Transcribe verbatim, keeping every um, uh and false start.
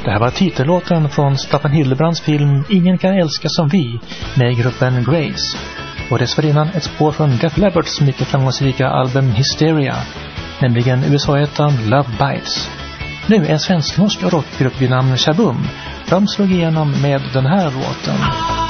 Det här var titellåten från Staffan Hildebrands film Ingen kan älska som vi med gruppen Grace. Och dessförinnan ett spår från Def Leppards mycket framgångsrika album Hysteria, nämligen U S A-ettan Love Bites. Nu en svensk-norsk rockgrupp vid namn Shaboom. De slog igenom med den här låten.